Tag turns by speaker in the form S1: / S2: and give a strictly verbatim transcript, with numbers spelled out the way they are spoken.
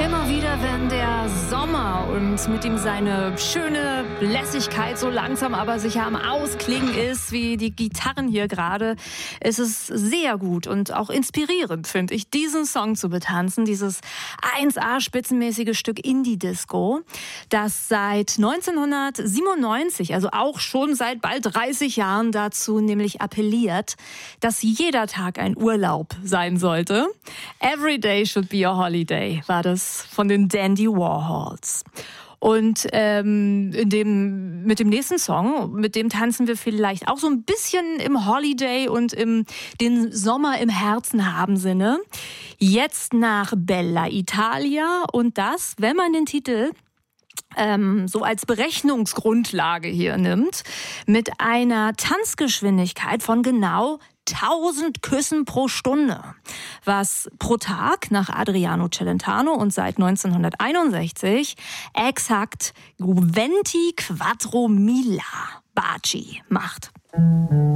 S1: Immer wieder, wenn der Sommer und mit ihm seine schöne Lässigkeit so langsam aber sicher am Ausklingen ist, wie die Gitarren hier gerade, ist es sehr gut und auch inspirierend, finde ich, diesen Song zu betanzen. Dieses eins A spitzenmäßige Stück Indie-Disco, das seit neunzehnhundertsiebenundneunzig, also auch schon seit bald dreißig Jahren dazu nämlich appelliert, dass jeder Tag ein Urlaub sein sollte. Every day should be a holiday, war das von den Dandy Warhols. Und ähm, in dem, mit dem nächsten Song, mit dem tanzen wir vielleicht auch so ein bisschen im Holiday und im den Sommer im Herzen haben Sinne. Jetzt nach Bella Italia und das, wenn man den Titel ähm, so als Berechnungsgrundlage hier nimmt, mit einer Tanzgeschwindigkeit von genau tausend Küssen pro Stunde, was pro Tag nach Adriano Celentano und seit neunzehnhunderteinundsechzig exakt venti quattro mila baci macht.